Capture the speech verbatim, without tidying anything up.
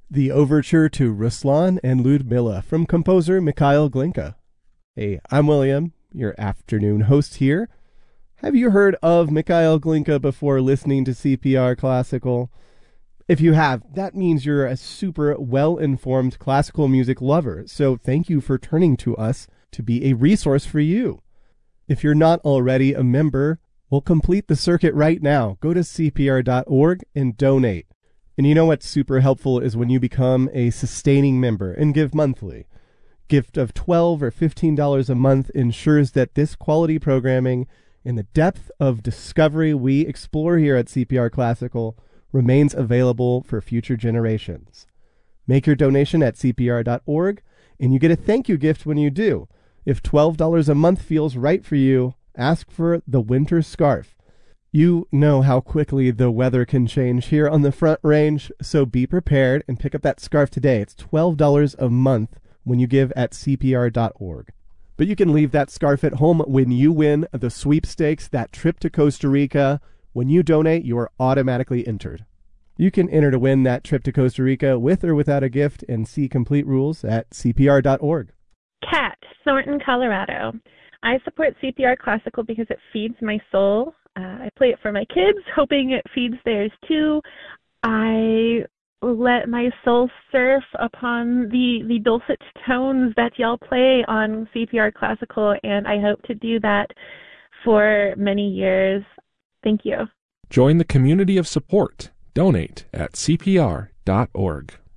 the overture to Ruslan and Ludmilla from composer Mikhail Glinka. Hey, I'm William, your afternoon host here. Have you heard of Mikhail Glinka before listening to C P R Classical? If you have, that means you're a super well-informed classical music lover, so thank you for turning to us to be a resource for you. If you're not already a member, we'll complete the circuit right now. Go to C P R dot org and donate. And you know what's super helpful is when you become a sustaining member and give monthly. Gift of twelve dollars or fifteen dollars a month ensures that this quality programming and the depth of discovery we explore here at C P R Classical remains available for future generations. Make your donation at C P R dot org, and you get a thank you gift when you do. If twelve dollars a month feels right for you, ask for the winter scarf. You know how quickly the weather can change here on the Front Range, so be prepared and pick up that scarf today. It's twelve dollars a month when you give at C P R dot org. But you can leave that scarf at home when you win the sweepstakes, that trip to Costa Rica. When you donate, you are automatically entered. You can enter to win that trip to Costa Rica with or without a gift and see complete rules at C P R dot org. Kat, Thornton, Colorado. I support C P R Classical because it feeds my soul. Uh, I play it for my kids, hoping it feeds theirs too. I let my soul surf upon the, the dulcet tones that y'all play on C P R Classical, and I hope to do that for many years. Thank you. Join the community of support. Donate at C P R dot org.